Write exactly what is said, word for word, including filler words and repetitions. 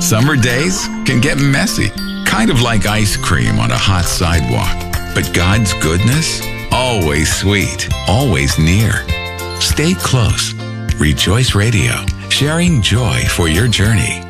Summer days can get messy, kind of like ice cream on a hot sidewalk. But God's goodness, always sweet, always near. Stay close. Rejoice Radio, sharing joy for your journey.